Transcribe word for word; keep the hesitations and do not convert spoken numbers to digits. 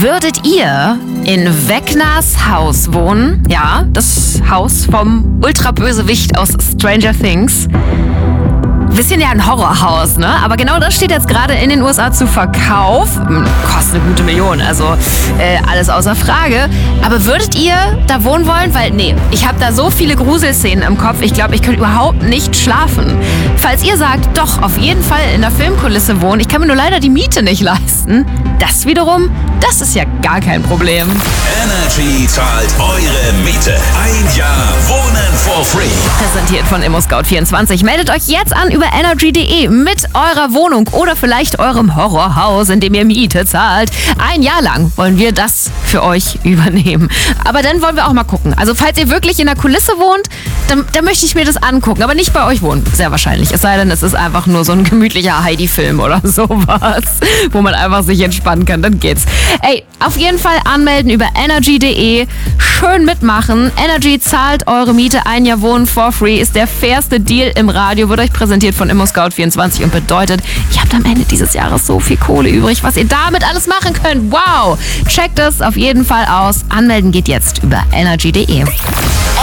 Würdet ihr in Vecnas Haus wohnen? Ja, das Haus vom Ultrabösewicht aus Stranger Things. Bisschen ja ein Horrorhaus, ne? Aber genau das steht jetzt gerade in den U S A zu Verkauf. Kostet eine gute Million, also äh, alles außer Frage. Aber würdet ihr da wohnen wollen? Weil, nee, ich habe da so viele Gruselszenen im Kopf. Ich glaube, ich könnte überhaupt nicht schlafen. Falls ihr sagt, doch, auf jeden Fall in der Filmkulisse wohnen, ich kann mir nur leider die Miete nicht leisten. Das wiederum, das ist ja gar kein Problem. Energy zahlt eure Miete. Ein Jahr Wohnen for free. Präsentiert von ImmoScout vierundzwanzig. Meldet euch jetzt an über energy punkt de mit eurer Wohnung oder vielleicht eurem Horrorhaus, in dem ihr Miete zahlt. Ein Jahr lang wollen wir das für euch übernehmen. Aber dann wollen wir auch mal gucken. Also falls ihr wirklich in der Kulisse wohnt, dann, dann möchte ich mir das angucken. Aber nicht bei euch wohnen, sehr wahrscheinlich. Es sei denn, es ist einfach nur so ein gemütlicher Heidi-Film oder sowas, wo man einfach sich entspannen kann. Dann geht's. Ey, auf jeden Fall anmelden über energy punkt de. Schön mitmachen. Energy zahlt eure Miete. Ein Jahr Wohnen for free ist der fairste Deal im Radio. Wird euch präsentiert von ImmoScout vierundzwanzig und bedeutet, ihr habt am Ende dieses Jahres so viel Kohle übrig, was ihr damit alles machen könnt. Wow! Checkt es auf jeden Fall aus. Anmelden geht jetzt über energy punkt de.